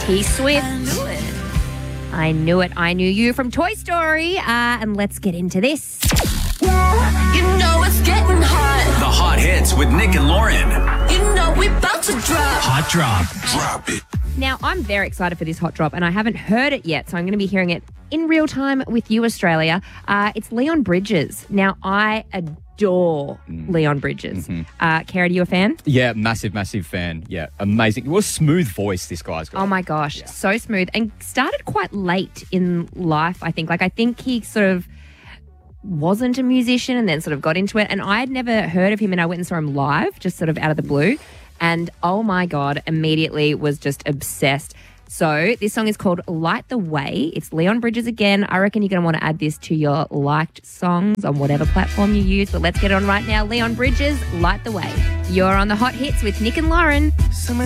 T-Swift. I knew it. I knew you from Toy Story. And let's get into this. Yeah, you know it's getting hot. The hot hits with Nick and Lauren. You know we about to drop. Hot drop. Drop it. Now, I'm very excited for this hot drop, and I haven't heard it yet, so I'm going to be hearing it in real time with you, Australia. It's Leon Bridges. Now, I adore Leon Bridges. Kerry, are you a fan? Yeah, massive fan. Yeah, amazing. What a smooth voice this guy's got. Oh, my gosh. So smooth. And started quite late in life, I think. I think he sort of wasn't a musician and then sort of got into it. And I had never heard of him, and I went and saw him live, just sort of out of the blue. And oh my God, immediately was just obsessed. So this song is called Light the Way. It's Leon Bridges again. I reckon you're going to want to add this to your liked songs on whatever platform you use. But let's get on right now. Leon Bridges, Light the Way. You're on the Hot Hits with Nick and Lauren.